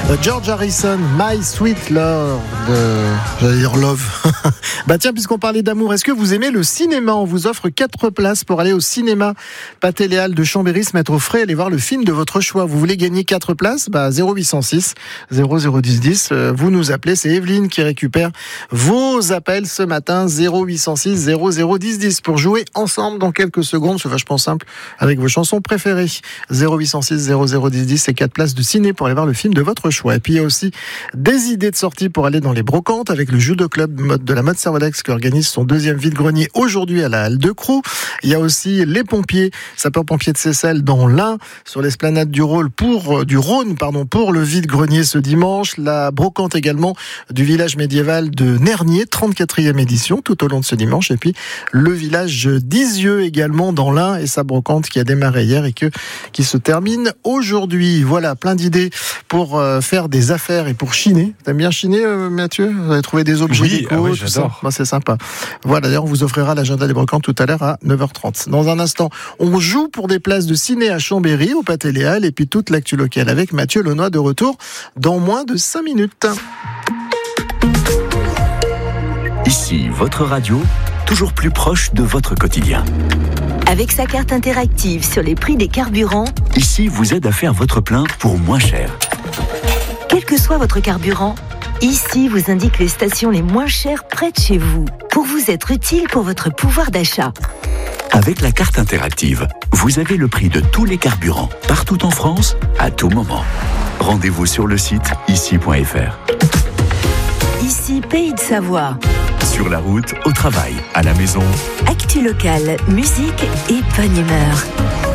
George Harrison, My Sweet Lord. J'allais dire Love. Bah tiens, puisqu'on parlait d'amour, est-ce que vous aimez le cinéma ? On vous offre 4 places pour aller au cinéma Pathé-Léal de Chambéry, se mettre au frais, aller voir le film de votre choix. Vous voulez gagner 4 places ? 0806 001010. Vous nous appelez, c'est Evelyne qui récupère vos appels ce matin. 0806 001010 pour jouer ensemble dans quelques secondes. C'est vachement simple avec vos chansons préférées. 0806 001010, c'est 4 places de ciné pour aller voir le film de votre choix. Et puis il y a aussi des idées de sortie pour aller dans les brocantes avec le Judo Club de la mode Servolex qui organise son 2e vide-grenier aujourd'hui à la Halle de Crou. Il y a aussi les pompiers, sapeurs-pompiers de Seyssel dans l'Ain, sur l'esplanade du Rhône pour le vide-grenier ce dimanche. La brocante également du village médiéval de Nernier, 34e édition tout au long de ce dimanche. Et puis le village d'Izieux également dans l'Ain et sa brocante qui a démarré hier et qui se termine aujourd'hui. Voilà, plein d'idées pour faire des affaires et pour chiner. T'aimes bien chiner, Mathieu ? Vous avez trouvé des objets déco, tout ça. Bah, c'est sympa. Voilà, d'ailleurs, on vous offrira l'agenda des brocantes tout à l'heure à 9h30. Dans un instant, on joue pour des places de ciné à Chambéry, au Pathé-Léal, et puis toute l'actu locale avec Mathieu Lenoy de retour dans moins de 5 minutes. Ici, votre radio, toujours plus proche de votre quotidien. Avec sa carte interactive sur les prix des carburants, Ici vous aide à faire votre plein pour moins cher. quel que soit votre carburant, Ici vous indique les stations les moins chères près de chez vous, pour vous être utile pour votre pouvoir d'achat. Avec la carte interactive, vous avez le prix de tous les carburants, partout en France, à tout moment. Rendez-vous sur le site ici.fr. Ici, Pays de Savoie. Sur la route, au travail, à la maison. Actu locale, musique et bonne humeur.